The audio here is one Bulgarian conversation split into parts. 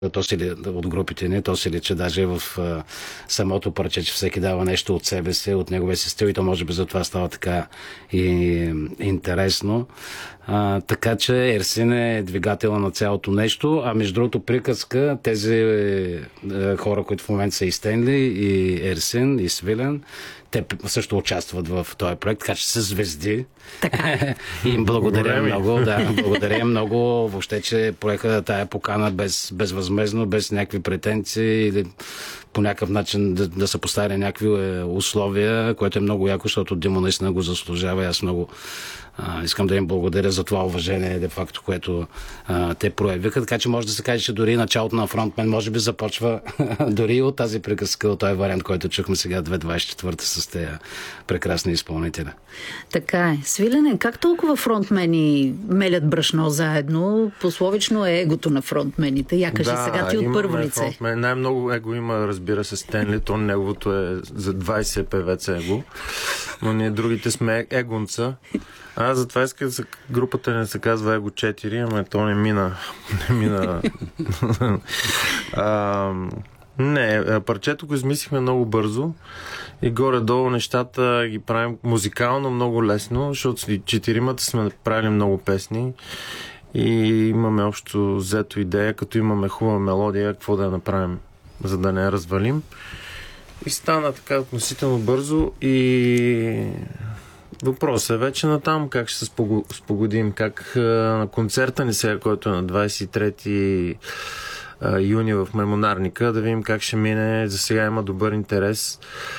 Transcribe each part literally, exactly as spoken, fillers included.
То си ли, от групите ни, то се личи даже в а, самото парче, че всеки дава нещо от себе си, от неговия си стил и то може би за това става така и интересно. А, така че Ерсин е двигателя на цялото нещо, а между другото приказка, тези е, хора, които в момента са и Стенли, и Ерсин, и Свилен, те също участват в този проект, така че са звезди. Така. И им благодаря много. Да, благодаря много въобще, че поеха тая покана без, безвъзмезно, без някакви претенции или по някакъв начин да, да са поставили някакви условия, което е много яко, защото Димо наистина го заслужава и аз много а, искам да им благодаря за това уважение, де факто, което а, те проявиха. Така че може да се каже, че дори началото на Фронтмен може би започва дори от тази приказка, от този вариант, който чухме сега две хиляди двадесет и четвърта с тези прекрасни изпълнители. Така е. Свилене, как толкова фронтмени мелят брашно заедно? Пословично е егото на фронтмените. Я кажи да, сега ти от първо лице. Фронтмен. Най-много его има, разбира се, Стенли. То неговото е за двадесет певец его. Но ние другите сме егонца. А затова иска да групата не се казва Его четири, ама то не мина. Не мина. а, не, парчето го измислихме много бързо и горе-долу нещата ги правим музикално много лесно, защото четиримата сме правили много песни и имаме общо взето идея, като имаме хубава мелодия, какво да я направим, за да не я развалим. И стана така относително бързо и въпросът е вече на там как ще се спогодим, как на концерта ни сега, който е на двадесет и трети юни в Мемонарника, да видим как ще мине. За сега има добър интерес,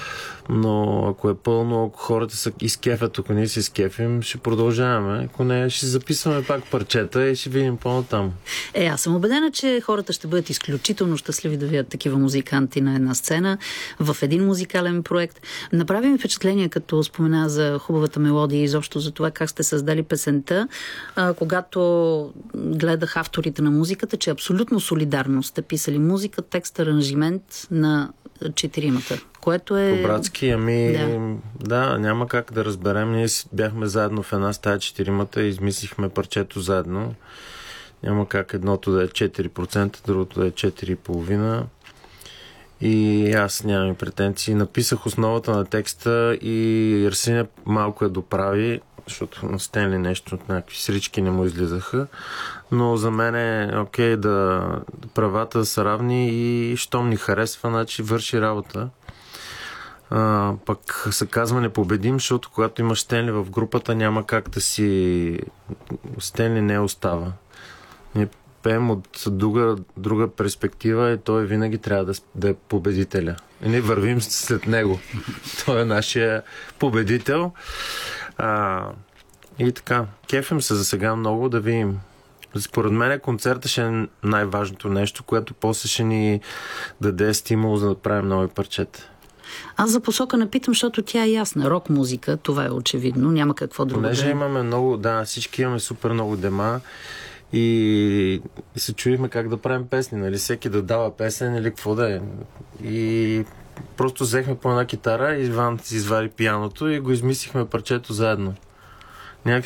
но ако е пълно, ако хората са изкефят, ако ние се изкефим, ще продължаваме. Ако не, ще записваме пак парчета и ще видим по-натам. Е, аз съм убедена, че хората ще бъдат изключително щастливи да видят такива музиканти на една сцена, в един музикален проект. Направи ми впечатление, като спомена за хубавата мелодия и изобщо за това как сте създали песента, а, когато гледах авторите на музиката, че абсолютно солидарно сте писали музика, текст, аранжимент на четиримата. Което е... По-братски, ами да. да, няма как да разберем. Ние бяхме заедно в една стая четиримата и измислихме парчето заедно. Няма как едното да е четири процента, другото да е четири цяло и пет процента. И аз нямам претенции. Написах основата на текста и Ерсин малко я доправи, защото на Стенли нещо от някакви срички не му излизаха. Но за мен е окей да правата са равни и щом ни харесва, значи върши работа. А, пък се казва не победим, защото когато имаш Стенли в групата, няма как да си... Стенли не остава. Ние пеем от друга, друга перспектива и той винаги трябва да, да е победителя. И ние вървим след него. Той е нашия победител. А, и така, кефим се за сега много, да видим. Според мен концерта ще е най-важното нещо, което после ще ни даде стимул за да правим нови парчета. Аз за посока напитам, защото тя е ясна. Рок музика, това е очевидно, няма какво друго. Понеже да... имаме много, да, всички имаме супер много дема и, и се чудихме как да правим песни, нали, всеки да дава песен или какво да е. И просто взехме по една китара, Иван си извади пианото и го измислихме парчето заедно.